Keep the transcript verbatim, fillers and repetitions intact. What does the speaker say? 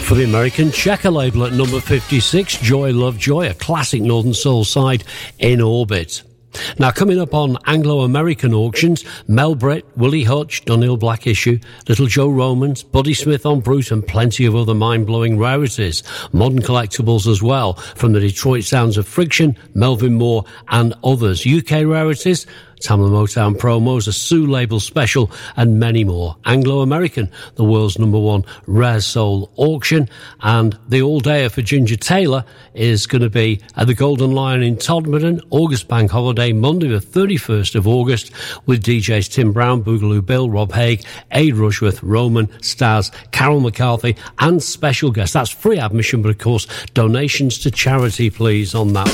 For the American Checker label at number fifty-six, Joy Love Joy, a classic Northern Soul side, In Orbit. Now, coming up on Anglo-American auctions, Mel Brett, Willie Hutch, Dunhill Black Issue, Little Joe Romans, Buddy Smith on Brute, and plenty of other mind-blowing rarities. Modern collectibles as well, from the Detroit sounds of Friction, Melvin Moore, and others. U K rarities, Tamla Motown promos, a Sue label special, and many more. Anglo-American, the world's number one rare soul auction, and the all-dayer for Ginger Taylor is going to be at the Golden Lion in Todmorden, August Bank Holiday, Monday the thirty-first of August, with D Js Tim Brown, Boogaloo Bill, Rob Haig, Aid Rushworth, Roman, Staz, Carol McCarthy, and special guests. That's free admission, but of course, donations to charity, please, on that